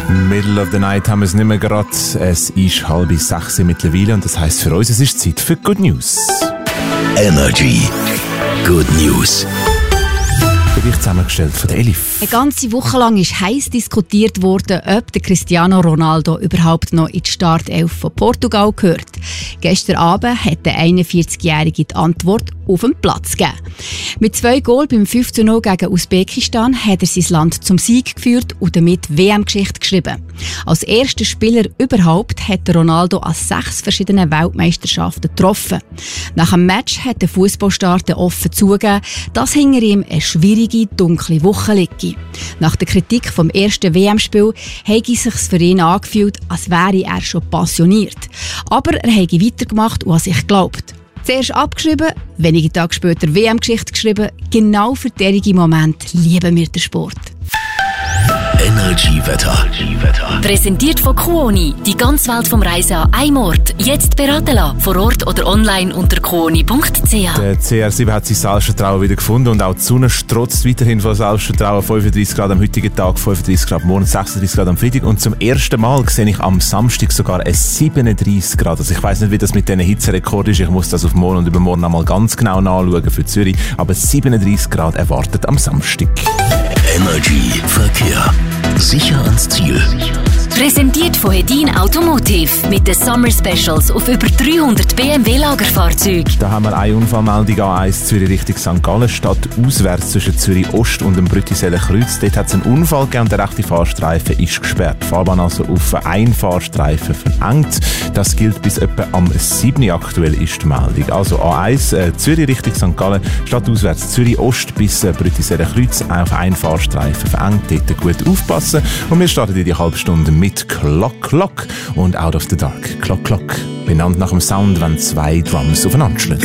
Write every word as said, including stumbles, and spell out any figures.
Middle of the Night haben wir es nicht mehr gerade. Es ist halb sechs mittlerweile und das heisst für uns, es ist Zeit für Good News. Energy. Good News. Für dich zusammengestellt von der Elif. Eine ganze Woche lang ist heiß diskutiert worden, ob der Cristiano Ronaldo überhaupt noch in die Startelf von Portugal gehört. Gestern Abend hat der einundvierzigjährige die Antwort auf den Platz gegeben. Mit zwei Goals beim fünf zu null gegen Usbekistan hat er sein Land zum Sieg geführt und damit W M-Geschichte geschrieben. Als erster Spieler überhaupt hat Ronaldo an sechs verschiedenen Weltmeisterschaften getroffen. Nach dem Match hat der Fußballstar offen zugegeben, dass hinter ihm eine schwierige, dunkle Woche liege. Nach der Kritik vom ersten W M-Spiel habe es sich für ihn angefühlt, als wäre er schon passioniert. Aber er habe weitergemacht und an sich geglaubt. Zuerst abgeschrieben, wenige Tage später W M-Geschichte geschrieben. Genau für diesen Moment lieben wir den Sport. Energy Wetter. Präsentiert von Kuoni. Die ganze Welt vom Reisen an einem Ort. Jetzt beraten lassen. Vor Ort oder online unter kuoni punkt c h. Der C R sieben hat sein Selbstvertrauen wieder gefunden und auch die Sonne strotzt weiterhin von Selbstvertrauen. fünfunddreissig Grad am heutigen Tag, fünfunddreissig Grad morgen, sechsunddreissig Grad am Freitag. Und zum ersten Mal sehe ich am Samstag sogar ein siebenunddreissig Grad. Also ich weiss nicht, wie das mit diesen Hitzerekord ist. Ich muss das auf morgen und übermorgen einmal ganz genau nachschauen für Zürich. Aber siebenunddreissig Grad erwartet am Samstag. Energy Verkehr. Sicher ans Ziel. Präsentiert von Hedin Automotive mit den Summer Specials auf über dreihundert B M W-Lagerfahrzeuge. Da haben wir eine Unfallmeldung A eins Zürich Richtung Sankt Gallen, statt auswärts zwischen Zürich Ost und dem Brüttiseler Kreuz. Dort hat es einen Unfall gegeben und der rechte Fahrstreifen ist gesperrt. Die Fahrbahn also auf einen Fahrstreifen verengt. Das gilt bis etwa am siebten aktuell ist die Meldung. Also A eins äh, Zürich Richtung Sankt Gallen, statt auswärts Zürich Ost bis äh, Brüttiseler Kreuz auf einen Fahrstreifen verengt. Dort gut aufpassen. Und wir starten in die halbe Stunde mit Clock Clock und Out of the Dark. Clock Clock. Benannt nach dem Sound, wenn zwei Drums aufeinander schlagen.